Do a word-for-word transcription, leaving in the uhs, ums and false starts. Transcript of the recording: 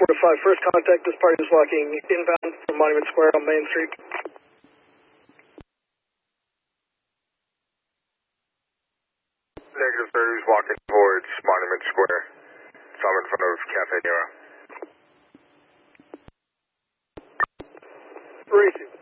four to five, first contact, this party is walking inbound from Monument Square on Main Street. Negative thirty is walking towards Monument Square. So I'm in front of Cafe Nero. Racing.